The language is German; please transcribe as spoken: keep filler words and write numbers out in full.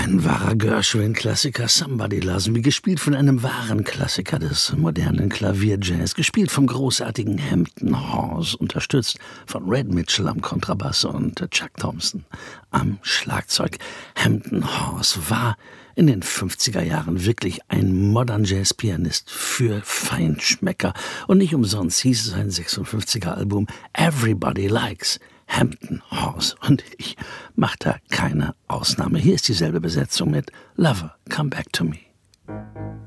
Ein wahrer Gershwin-Klassiker, Somebody Loves Me, gespielt von einem wahren Klassiker des modernen Klavierjazz, gespielt vom großartigen Hampton Hawes, unterstützt von Red Mitchell am Kontrabass und Chuck Thompson am Schlagzeug. Hampton Hawes war in den fünfziger Jahren wirklich ein Modern Jazz-Pianist für Feinschmecker. Und nicht umsonst hieß sein sechsundfünfziger Album Everybody Likes Hampton Hawes. Und ich mache da keine Ausnahme. Hier ist dieselbe Besetzung mit Lover, Come Back to Me.